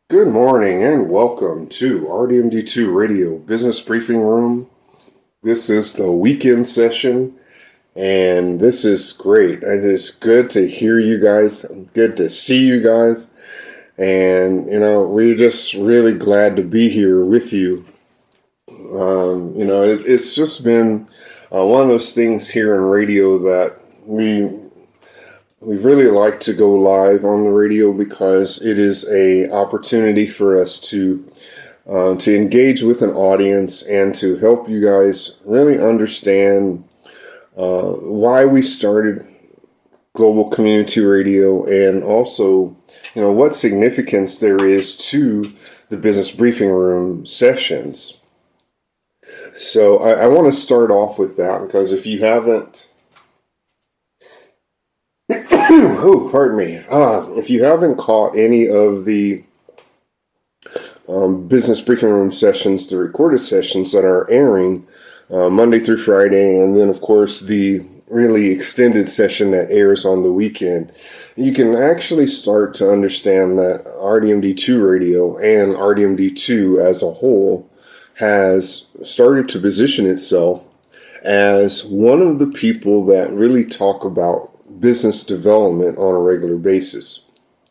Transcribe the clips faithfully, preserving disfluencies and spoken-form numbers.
Good morning and welcome to R D M D two Radio Business Briefing Room. This is the weekend session and this is great. It is good to hear you guys, good to see you guys, and you know, we're just really glad to be here with you. Um, you know, it, it's just been uh, one of those things here in radio that we we really like to go live on the radio because it is a opportunity for us to uh, to engage with an audience and to help you guys really understand uh, why we started Global Community Radio, and also, you know, what significance there is to the Business Briefing Room sessions. So I, I want to start off with that because if you haven't oh, pardon me. Uh, if you haven't caught any of the um, Business Briefing Room sessions, the recorded sessions that are airing uh, Monday through Friday, and then, of course, the really extended session that airs on the weekend, you can actually start to understand that R D M D two Radio and R D M D two as a whole has started to position itself as one of the people that really talk about business development on a regular basis.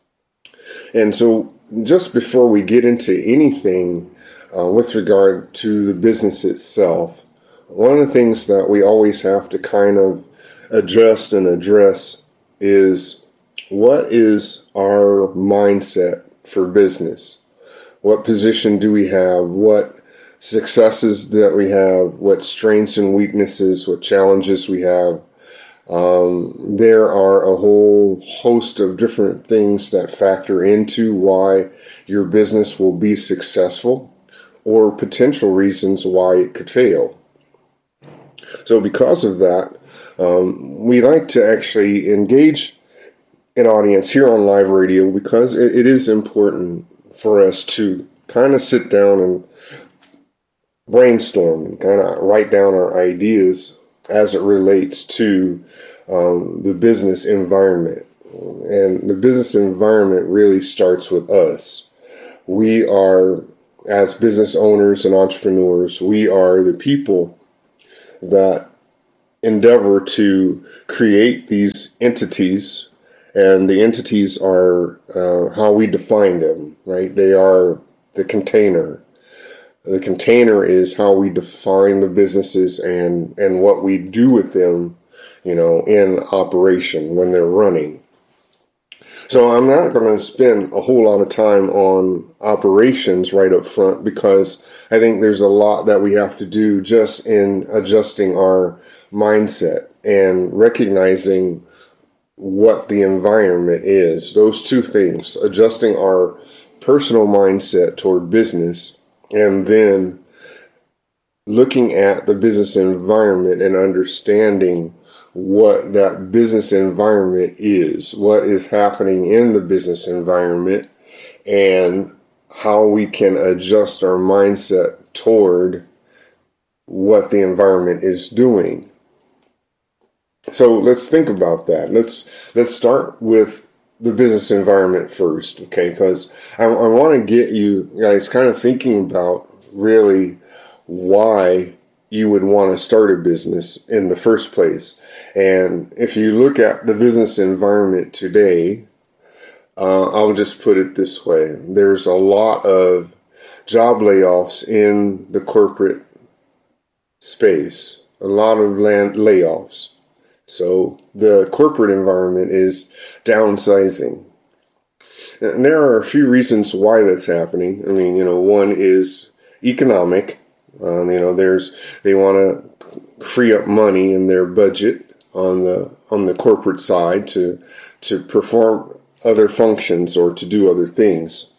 And so just before we get into anything uh, with regard to the business itself, one of the things that we always have to kind of adjust and address is what is our mindset for business? What position do we have? What successes that we have? What strengths and weaknesses? What challenges we have? Um, there are a whole host of different things that factor into why your business will be successful or potential reasons why it could fail. So because of that, um, we like to actually engage an audience here on live radio because it, it is important for us to kind of sit down and brainstorm and kind of write down our ideas as it relates to um, the business environment. And the business environment really starts with us. We are, as business owners and entrepreneurs, we are the people that endeavor to create these entities, and the entities are uh, how we define them, right? They are the container. The container is how we define the businesses and, and what we do with them, you know, in operation when they're running. So I'm not going to spend a whole lot of time on operations right up front because I think there's a lot that we have to do just in adjusting our mindset and recognizing what the environment is. Those two things, adjusting our personal mindset toward business and then looking at the business environment and understanding what that business environment is, what is happening in the business environment, and how we can adjust our mindset toward what the environment is doing. So let's think about that. Let's let's start with the business environment first, okay? Because I, I want to get you guys kind of thinking about really why you would want to start a business in the first place. And if you look at the business environment today, uh, I'll just put it this way. There's a lot of job layoffs in the corporate space, a lot of land layoffs. So the corporate environment is downsizing. And there are a few reasons why that's happening. I mean, you know, one is economic. Um, you know, there's they want to free up money in their budget on the on the corporate side to to perform other functions or to do other things.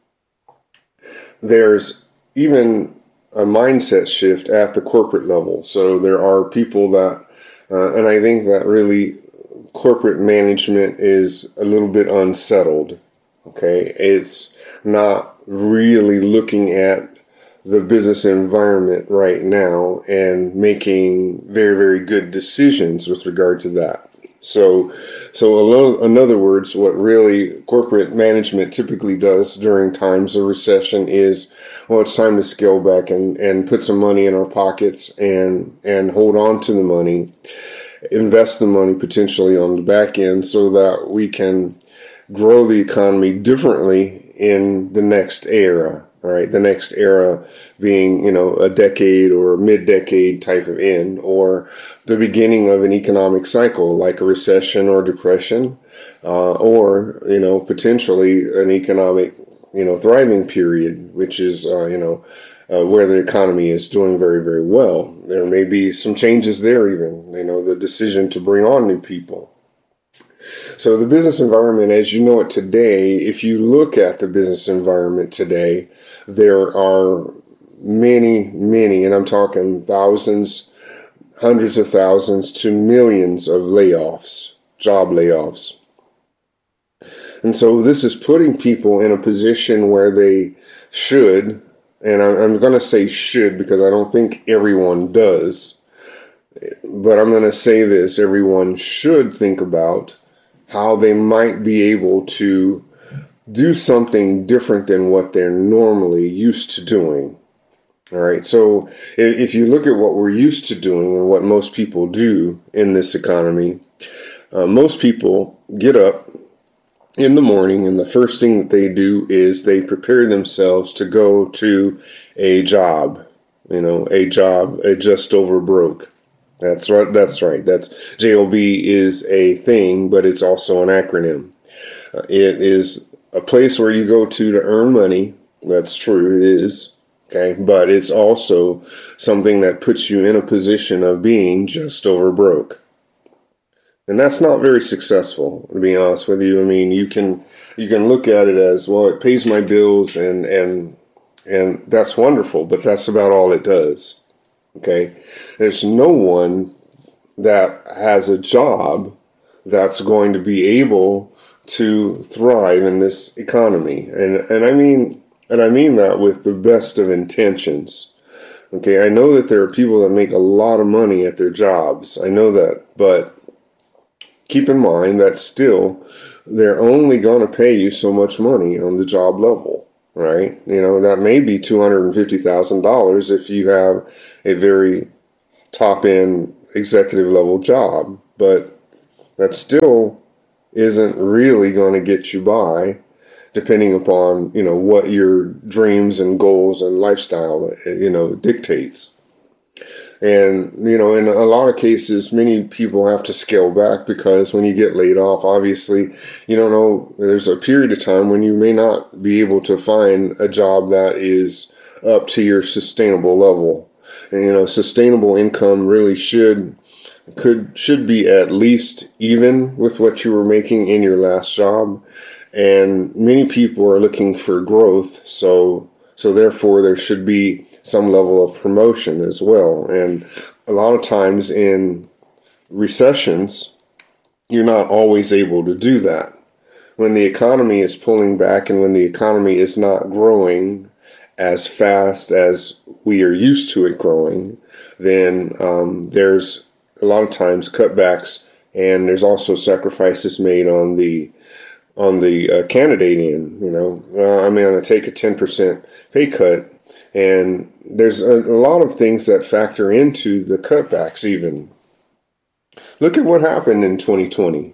There's even a mindset shift at the corporate level. So there are people that Uh, and I think that really corporate management is a little bit unsettled. Okay, it's not really looking at the business environment right now and making very, very good decisions with regard to that. So, so a lo- in other words, what really corporate management typically does during times of recession is, well, it's time to scale back and, and put some money in our pockets and and hold on to the money, invest the money potentially on the back end so that we can grow the economy differently in the next era. All right, the next era being, you know, a decade or mid-decade type of end, or the beginning of an economic cycle like a recession or depression, uh, or, you know, potentially an economic, you know, thriving period, which is, uh, you know, uh, where the economy is doing very, very well. There may be some changes there even, you know, the decision to bring on new people. So the business environment, as you know it today, if you look at the business environment today, there are many, many, and I'm talking thousands, hundreds of thousands to millions of layoffs, job layoffs. And so this is putting people in a position where they should, and I'm going to say should because I don't think everyone does, but I'm going to say this, everyone should think about how they might be able to do something different than what they're normally used to doing. All right. So if you look at what we're used to doing and what most people do in this economy, uh, most people get up in the morning and the first thing that they do is they prepare themselves to go to a job, you know, a job, a just over broke. That's right. That's right. That's J O B is a thing, but it's also an acronym. Uh, it is a place where you go to to earn money. That's true. It is. Okay. But it's also something that puts you in a position of being just over broke. And that's not very successful, to be honest with you. I mean, you can you can look at it as, well, it pays my bills and and and that's wonderful, but that's about all it does. Okay, there's no one that has a job that's going to be able to thrive in this economy, and and I mean and I mean that with the best of intentions. Okay, I know that there are people that make a lot of money at their jobs. I know that, but keep in mind that still they're only going to pay you so much money on the job level. Right? You know, that may be two hundred fifty thousand dollars if you have a very top end executive level job, but that still isn't really going to get you by, depending upon, you know, what your dreams and goals and lifestyle, you know, dictates. And, you know, in a lot of cases, many people have to scale back because when you get laid off, obviously, you don't know, there's a period of time when you may not be able to find a job that is up to your sustainable level. And, you know, sustainable income really should could should be at least even with what you were making in your last job. And many people are looking for growth, so so therefore there should be some level of promotion as well. And a lot of times in recessions, you're not always able to do that. When the economy is pulling back and when the economy is not growing as fast as we are used to it growing, then um, there's a lot of times cutbacks, and there's also sacrifices made on the on the uh, candidate end. You know, uh, I'm going to take a ten percent pay cut, and there's a, a lot of things that factor into the cutbacks even. Look at what happened in twenty twenty.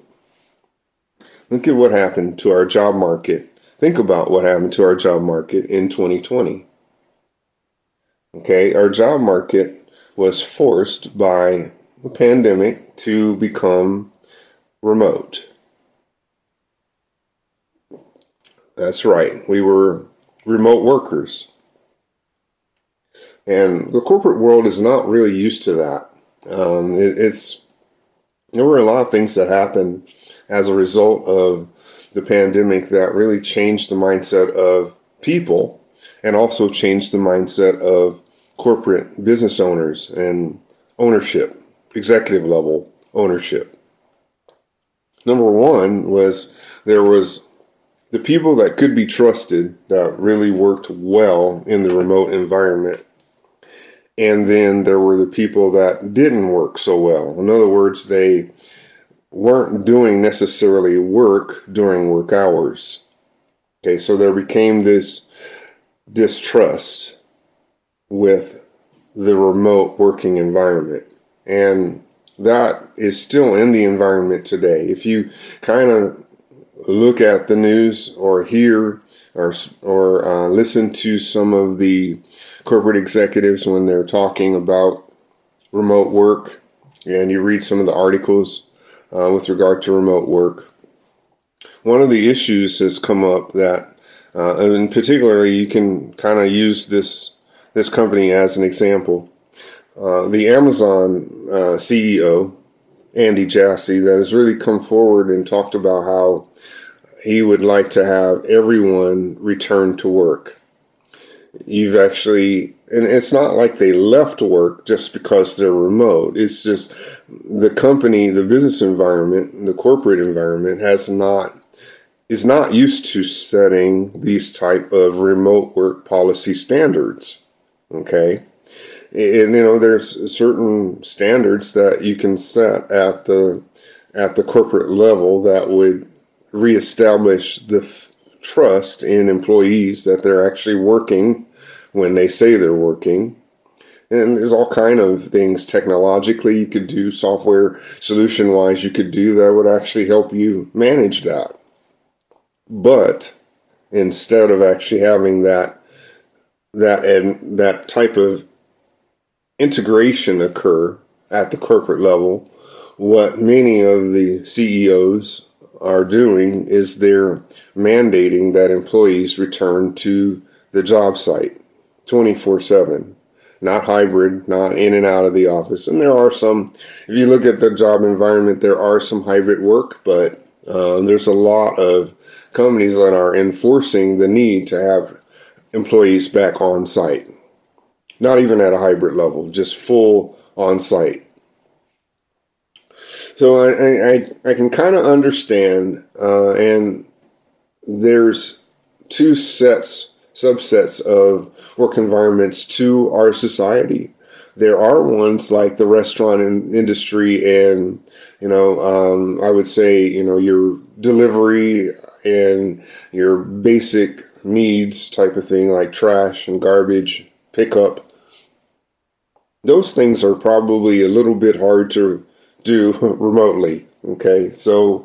Look at what happened to our job market. Think about what happened to our job market in twenty twenty. Okay, our job market was forced by the pandemic to become remote. That's right, we were remote workers. And the corporate world is not really used to that. Um, it, it's there were a lot of things that happened as a result of the pandemic that really changed the mindset of people and also changed the mindset of corporate business owners and ownership, executive level ownership. Number one was there was the people that could be trusted that really worked well in the remote environment. And then there were the people that didn't work so well. In other words, they weren't doing necessarily work during work hours. Okay, so there became this distrust with the remote working environment. And that is still in the environment today. If you kind of look at the news or hear or, or uh, listen to some of the corporate executives when they're talking about remote work, and you read some of the articles uh, with regard to remote work, one of the issues has come up that, uh, and particularly you can kind of use this this company as an example. Uh, the Amazon uh, C E O, Andy Jassy, that has really come forward and talked about how he would like to have everyone return to work. You've actually, and it's not like they left work just because they're remote. It's just the company, the business environment, the corporate environment has not, is not used to setting these type of remote work policy standards. Okay. And, you know, there's certain standards that you can set at the, at the corporate level that would reestablish the f- trust in employees that they're actually working when they say they're working. And there's all kind of things technologically you could do, software solution wise you could do that would actually help you manage that. But instead of actually having that that and that type of integration occur at the corporate level, what many of the C E Os are doing is they're mandating that employees return to the job site twenty-four seven, not hybrid, not in and out of the office. And there are some, if you look at the job environment, there are some hybrid work, but uh, there's a lot of companies that are enforcing the need to have employees back on site. Not even at a hybrid level, just full on site. So I, I, I can kind of understand, uh, and there's two sets, subsets of work environments to our society. There are ones like the restaurant industry and, you know, um, I would say, you know, your delivery and your basic needs type of thing like trash and garbage pickup. Those things are probably a little bit hard to do remotely. Okay, so